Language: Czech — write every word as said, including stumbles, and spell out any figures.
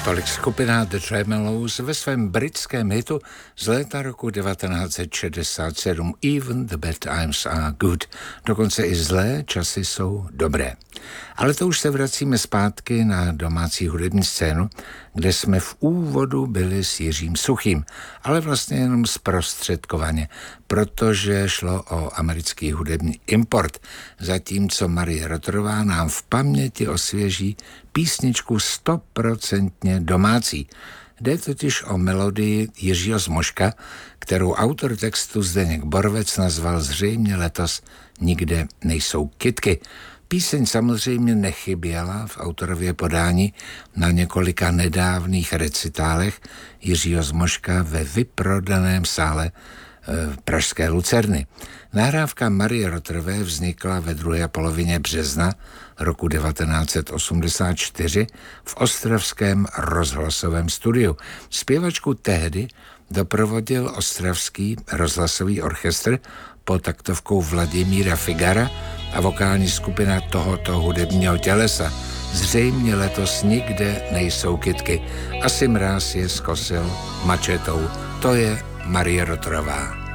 Tolik skupina The Tremeloes ve svém britském hitu z léta roku devatenáct set šedesát sedm Even the bad times are good. Dokonce i zlé časy jsou dobré. Ale to už se vracíme zpátky na domácí hudební scénu, kde jsme v úvodu byli s Jiřím Suchým, ale vlastně jenom zprostředkovaně, protože šlo o americký hudební import, zatímco Marie Rotterová nám v paměti osvěží písničku stoprocentně domácí. Jde totiž o melodii Jiřího Zmoška, kterou autor textu Zdeněk Borovec nazval zřejmě letos Nikde nejsou kytky. Píseň samozřejmě nechyběla v autorově podání na několika nedávných recitálech Jiřího Zmoška ve vyprodaném sále v pražské Lucerny. Nahrávka Marie Rotterové vznikla ve druhé polovině března roku devatenáct set osmdesát čtyři v ostravském rozhlasovém studiu. Zpěvačku tehdy doprovodil ostravský rozhlasový orchestr pod taktovkou Vladimíra Figara a vokální skupina tohoto hudebního tělesa. Zřejmě letos Nikde nejsou kytky. Asi mráz je zkosil mačetou. To je Marie Rotterová.